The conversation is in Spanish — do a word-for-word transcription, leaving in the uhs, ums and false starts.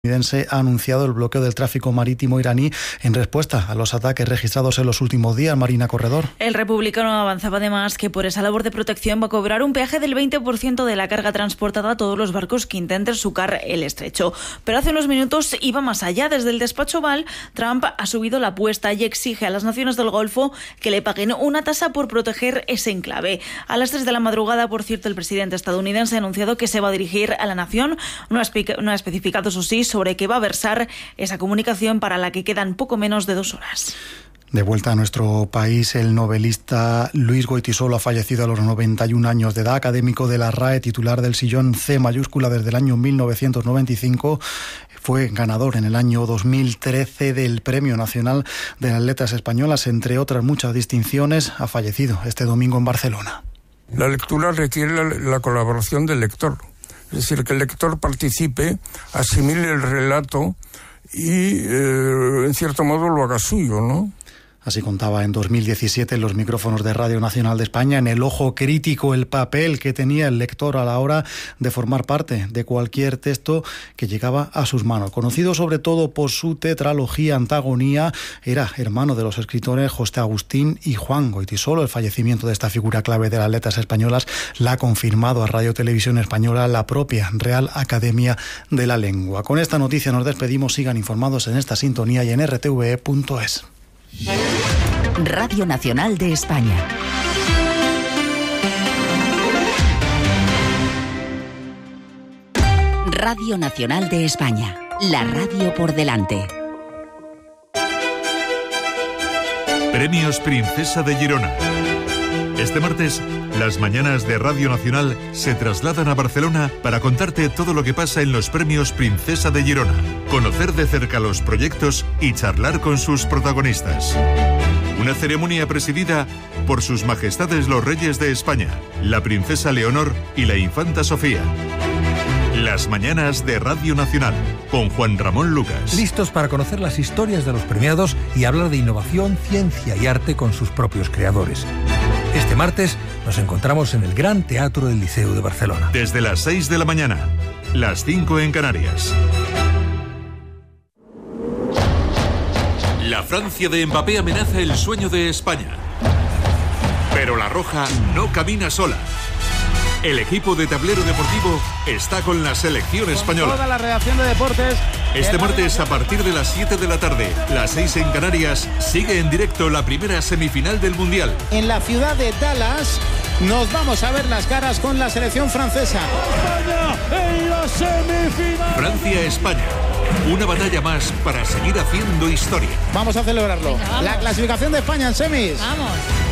estadounidense ha anunciado el bloqueo del tráfico marítimo iraní en respuesta a los ataques registrados en los últimos días. Marina Corredor. El republicano avanzaba además que por esa labor de protección va a cobrar un peaje del veinte por ciento de la carga transportada a todos los barcos que intenten surcar el estrecho. Pero hace unos minutos iba más allá. Desde el despacho Oval, Trump ha subido la apuesta y exige a las naciones del Golfo que le paguen una tasa por proteger ese enclave. A las tres de la madrugada, por cierto, el presidente estadounidense ha anunciado que se va a dirigir a la nación. No ha, no ha especificado, eso sí, sobre qué va a versar esa comunicación para la que quedan poco menos de dos horas. De vuelta a nuestro país, el novelista Luis Goytisolo ha fallecido a los noventa y un años de edad, académico de la R A E, titular del sillón C mayúscula desde el año mil novecientos noventa y cinco. Fue ganador en el año dos mil trece del Premio Nacional de las Letras Españolas, entre otras muchas distinciones. Ha fallecido este domingo en Barcelona. La lectura requiere la, la colaboración del lector. Es decir, que el lector participe, asimile el relato y, eh, en cierto modo, lo haga suyo, ¿no? Así contaba en dos mil diecisiete en los micrófonos de Radio Nacional de España, en el ojo crítico, el papel que tenía el lector a la hora de formar parte de cualquier texto que llegaba a sus manos. Conocido sobre todo por su tetralogía Antagonía, era hermano de los escritores José Agustín y Juan Goytisolo. El fallecimiento de esta figura clave de las letras españolas la ha confirmado a Radio Televisión Española la propia Real Academia de la Lengua. Con esta noticia nos despedimos. Sigan informados en esta sintonía y en r t v e punto es. Radio Nacional de España. Radio Nacional de España. La radio por delante. Premios Princesa de Girona. Este martes, las mañanas de Radio Nacional se trasladan a Barcelona para contarte todo lo que pasa en los Premios Princesa de Girona, conocer de cerca los proyectos y charlar con sus protagonistas. Una ceremonia presidida por sus majestades los reyes de España, la princesa Leonor y la infanta Sofía. Las mañanas de Radio Nacional, con Juan Ramón Lucas. Listos para conocer las historias de los premiados y hablar de innovación, ciencia y arte con sus propios creadores. Este martes nos encontramos en el Gran Teatro del Liceo de Barcelona. Desde las seis de la mañana, las cinco en Canarias. La Francia de Mbappé amenaza el sueño de España. Pero la roja no camina sola. El equipo de Tablero Deportivo está con la selección española. Con toda la redacción de deportes. Este martes, a partir de las siete de la tarde, las seis en Canarias, sigue en directo la primera semifinal del Mundial. En la ciudad de Dallas nos vamos a ver las caras con la selección francesa. España en la semifinal. Francia-España. Una batalla más para seguir haciendo historia. Vamos a celebrarlo. Venga, vamos. La clasificación de España en semis. Vamos.